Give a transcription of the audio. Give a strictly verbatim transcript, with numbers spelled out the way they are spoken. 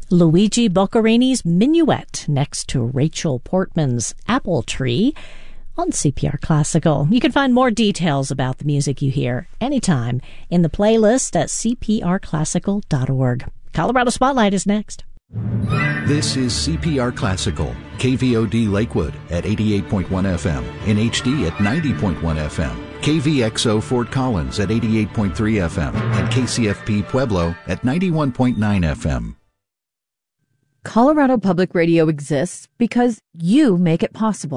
Luigi Boccherini's Minuet next to Rachel Portman's Apple Tree on C P R Classical. You can find more details about the music you hear anytime in the playlist at c p r classical dot org. Colorado Spotlight is next. This is C P R Classical, K V O D Lakewood at eighty-eight point one F M, in H D at ninety point one F M, K V X O Fort Collins at eighty-eight point three F M, and K C F P Pueblo at ninety-one point nine F M. Colorado Public Radio exists because you make it possible.